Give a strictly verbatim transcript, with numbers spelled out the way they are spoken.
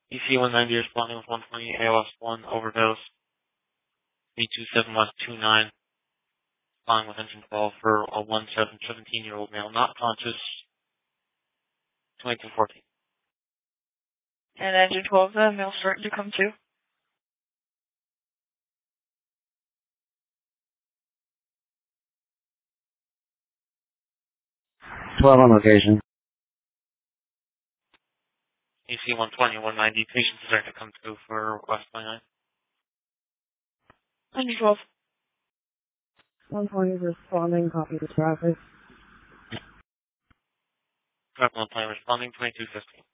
E C one ninety responding with one twenty, A L S one overdose, three two seven West two nine, responding with engine twelve for a one seventeen-year-old male, not conscious, twenty-two fourteen. And engine twelve, the male starting to come to. twelve on location. E C one twenty, one ninety, patients starting to come through for West twenty-nine. Engine twelve. one twenty responding, copy the traffic. Traffic one twenty responding, twenty-two fifteen.